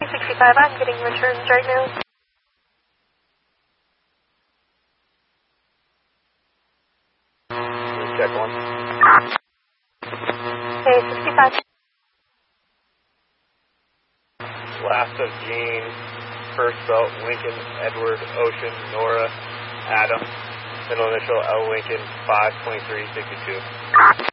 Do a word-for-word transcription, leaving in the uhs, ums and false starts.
sixty-five, I'm getting returns right now. Check one. Okay, sixty-five. Last of Jean, first belt, Lincoln, Edward, Ocean, Nora, Adam, middle initial L Lincoln, five twenty-three sixty-two.